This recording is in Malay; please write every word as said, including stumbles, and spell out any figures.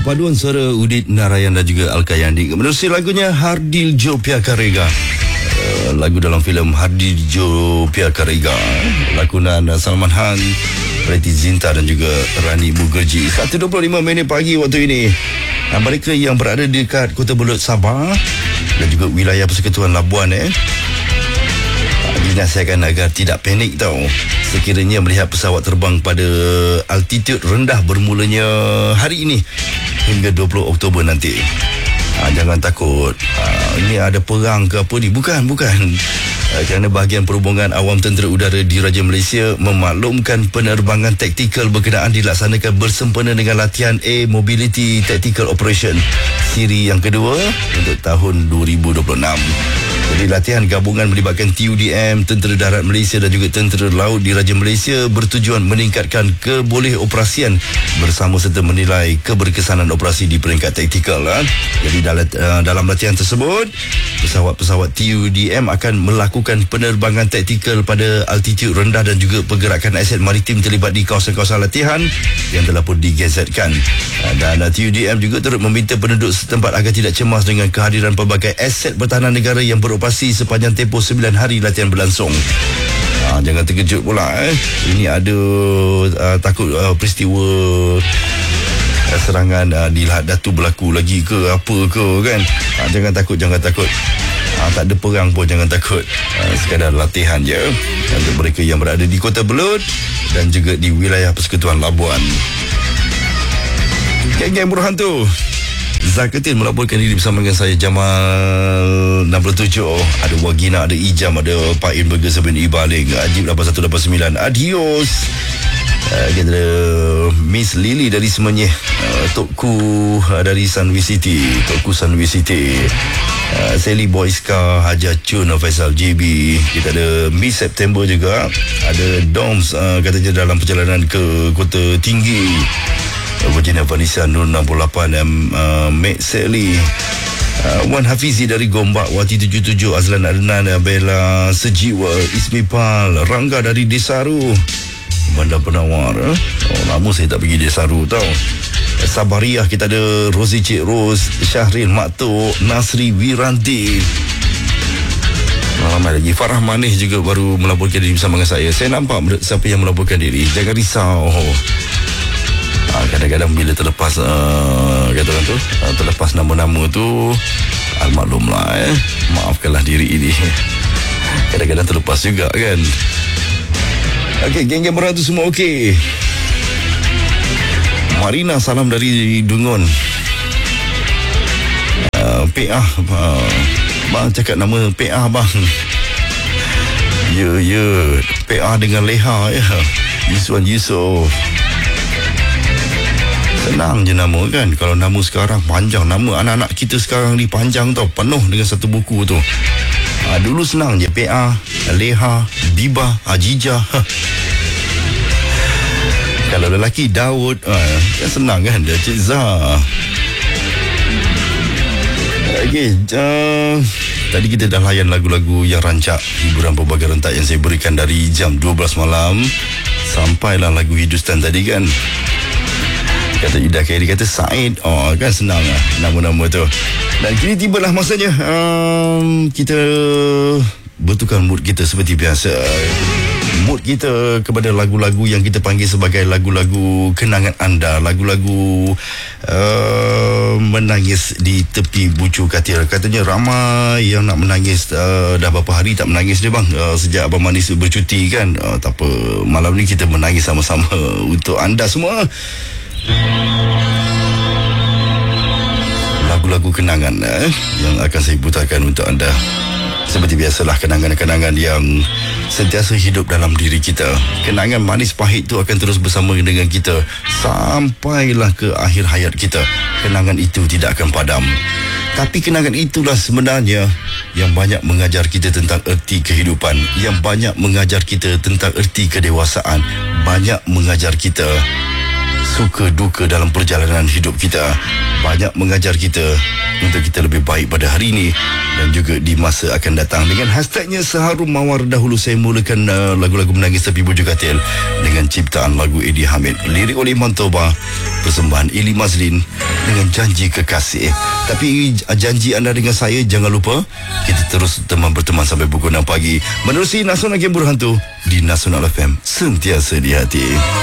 Paduan suara Udit Narayan dan juga Alkayandi menerusi lagunya Hardiljo Piakarega. Uh, lagu dalam filem Hardiljo Piakarega, lakonan Salman Khan, Preti Zinta dan juga Rani Mukherjee. satu dua puluh lima minit pagi waktu ini. Uh, mereka yang berada di dekat Kota Belud, Sabah dan juga wilayah Persekutuan Labuan eh dinasihatkan agar tidak panik tau sekiranya melihat pesawat terbang pada altitude rendah bermulanya hari ini hingga dua puluh Oktober nanti. Ha, jangan takut. Ha, ini ada perang ke apa ni? Bukan, bukan. Ha, kerana bahagian perhubungan awam tentera udara di Raja Malaysia memaklumkan penerbangan taktikal berkenaan dilaksanakan bersempena dengan latihan Air Mobility Tactical Operation siri yang kedua untuk tahun dua ribu dua puluh enam. Jadi latihan gabungan melibatkan T U D M, Tentera Darat Malaysia dan juga Tentera Laut di Raja Malaysia bertujuan meningkatkan kebolehoperasian bersama serta menilai keberkesanan operasi di peringkat taktikal. Ha? Jadi dalam, uh, dalam latihan tersebut, pesawat-pesawat T U D M akan melakukan penerbangan taktikal pada altitude rendah dan juga pergerakan aset maritim terlibat di kawasan-kawasan latihan yang telah pun digezetkan. Uh, dan uh, T U D M juga turut meminta penduduk setempat agar tidak cemas dengan kehadiran pelbagai aset pertahanan negara yang beroperasi sepanjang tempoh sembilan hari latihan berlangsung. Ha, jangan terkejut pula eh. Ini ada uh, takut uh, peristiwa uh, serangan uh, di Lahad Datu berlaku lagi ke apa ke kan. Ha, jangan takut, jangan takut. Ha, tak ada perang pun jangan takut. Ha, sekadar latihan je. Untuk mereka yang berada di Kota Belud dan juga di wilayah Persekutuan Labuan. Geng-geng Buruhan tu. Zakatin melaporkan diri bersama dengan saya, Jamal enam puluh tujuh. Ada Wagina, ada Ijam, ada Pain Burger Sebelum Ibaling, Ajib lapan satu lapan sembilan. Adios. uh, Kita ada Miss Lily dari Semenyih, uh, Tokku uh, dari Sunway City, Tokku Sunway City, uh, Sally Boyska, Haja Chun, Faisal J B. Kita ada Miss September juga. Ada Doms, uh, katanya dalam perjalanan ke Kota Tinggi. Virginia Vanessa Nur enam puluh lapan, uh, Mek Sally, uh, Wan Hafizi dari Gombak, Wati tujuh tujuh, Azlan Adnan, Bella Sejiwa, Ismi Pal, Rangga dari Desaru, Bandar Penawar. eh? Oh, lama saya tak pergi Desaru tau. Sabariah kita ada Rosie Cik Ros, Syahril Maktuk, Nasri Wiranti. Ramai lagi. Farah Manis juga baru melaporkan diri bersama dengan saya. Saya nampak siapa yang melaporkan diri. Jangan risau. Ha, kadang-kadang bila terlepas uh, kata orang tu uh, terlepas nama-nama tu, almaklumlah eh maafkanlah diri ini. Kadang-kadang terlepas juga kan. Okey, geng-geng Buruhan tu semua okey. Marina salam dari Dungun. uh, P A uh, bang cakap nama P A bang. Ya ya P A dengan Leha ya. Yuswan Yusof. Senang je nama kan. Kalau nama sekarang panjang, nama anak-anak kita sekarang ni panjang tau, penuh dengan satu buku tu. Ha, dulu senang je, P A, Leha, Biba, Ajija. Ha. Kalau lelaki Daud, ha, kan senang kan, dia Cik Zah. Okey, uh, tadi kita dah layan lagu-lagu yang rancak, hiburan pelbagai rentak yang saya berikan dari jam dua belas malam. Sampailah lagu Hindustan tadi kan. Kata Ida Khairi, kata Said. Oh kan senang lah nama-nama tu. Dan kini tibalah masanya um, kita bertukar mood kita seperti biasa. Mood kita kepada lagu-lagu yang kita panggil sebagai lagu-lagu kenangan anda. Lagu-lagu uh, menangis di tepi bucu katil. Katanya ramai yang nak menangis, uh, dah berapa hari tak menangis dia bang, uh, sejak Abang Manis bercuti kan. uh, Tak apa, malam ni kita menangis sama-sama untuk anda semua. Lagu-lagu kenangan eh, yang akan saya putarkan untuk anda. Seperti biasalah, kenangan-kenangan yang sentiasa hidup dalam diri kita. Kenangan manis pahit tu akan terus bersama dengan kita sampailah ke akhir hayat kita. Kenangan itu tidak akan padam. Tapi kenangan itulah sebenarnya yang banyak mengajar kita tentang erti kehidupan, yang banyak mengajar kita tentang erti kedewasaan, banyak mengajar kita suka duka dalam perjalanan hidup kita. Banyak mengajar kita untuk kita lebih baik pada hari ini dan juga di masa akan datang. Dengan hashtagnya Seharum Mawar, dahulu saya mulakan uh, lagu-lagu menangis tapi bujuk katil dengan ciptaan lagu Eddie Hamid, lirik oleh Mantoba, persembahan Ili Mazlin dengan Janji Kekasih. Tapi janji anda dengan saya, jangan lupa kita terus teman berteman sampai pukul enam pagi menerusi Nasional Game Berhantu di Nasional F M, sentiasa di hati.